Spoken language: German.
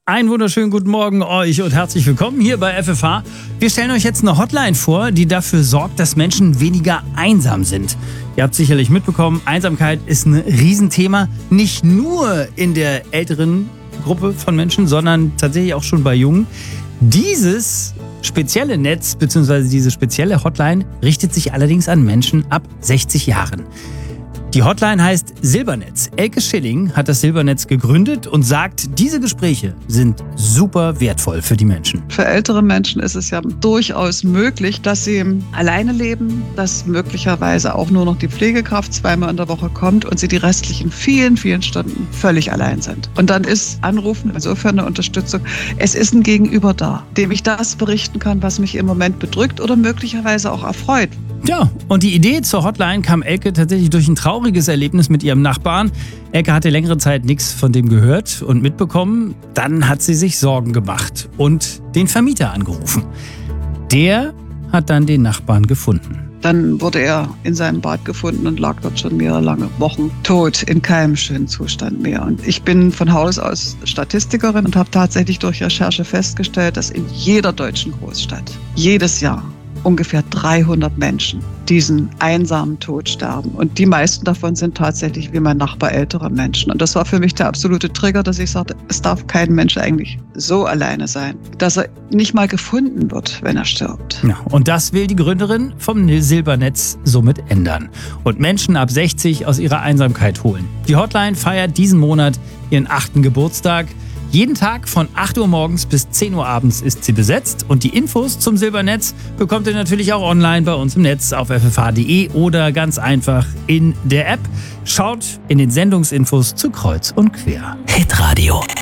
Einen wunderschönen guten Morgen euch und herzlich willkommen hier bei FFH. Wir stellen euch jetzt eine Hotline vor, die dafür sorgt, dass Menschen weniger einsam sind. Ihr habt sicherlich mitbekommen, Einsamkeit ist ein Riesenthema, nicht nur in der älteren Gruppe von Menschen, sondern tatsächlich auch schon bei Jungen. Dieses spezielle Netz bzw. diese spezielle Hotline richtet sich allerdings an Menschen ab 60 Jahren. Die Hotline heißt Silbernetz. Elke Schilling hat das Silbernetz gegründet und sagt, diese Gespräche sind super wertvoll für die Menschen. Für ältere Menschen ist es ja durchaus möglich, dass sie alleine leben, dass möglicherweise auch nur noch die Pflegekraft zweimal in der Woche kommt und sie die restlichen vielen Stunden völlig allein sind. Und dann ist Anrufen insofern eine Unterstützung. Es ist ein Gegenüber da, dem ich das berichten kann, was mich im Moment bedrückt oder möglicherweise auch erfreut. Ja, und die Idee zur Hotline kam Elke tatsächlich durch ein trauriges Erlebnis mit ihrem Nachbarn. Elke hatte längere Zeit nichts von dem gehört und mitbekommen. Dann hat sie sich Sorgen gemacht und den Vermieter angerufen. Der hat dann den Nachbarn gefunden. Dann wurde er in seinem Bad gefunden und lag dort schon mehrere lange Wochen tot, in keinem schönen Zustand mehr. Und ich bin von Haus aus Statistikerin und habe tatsächlich durch Recherche festgestellt, dass in jeder deutschen Großstadt jedes Jahr ungefähr 300 Menschen diesen einsamen Tod sterben. Und die meisten davon sind tatsächlich wie mein Nachbar ältere Menschen. Und das war für mich der absolute Trigger, dass ich sagte, es darf kein Mensch eigentlich so alleine sein, dass er nicht mal gefunden wird, wenn er stirbt. Ja, und das will die Gründerin vom Silbernetz somit ändern und Menschen ab 60 aus ihrer Einsamkeit holen. Die Hotline feiert diesen Monat ihren 8. Geburtstag. Jeden Tag von 8 Uhr morgens bis 10 Uhr abends ist sie besetzt und die Infos zum Silbernetz bekommt ihr natürlich auch online bei uns im Netz auf ffh.de oder ganz einfach in der App. Schaut in den Sendungsinfos zu Kreuz und Quer. Hitradio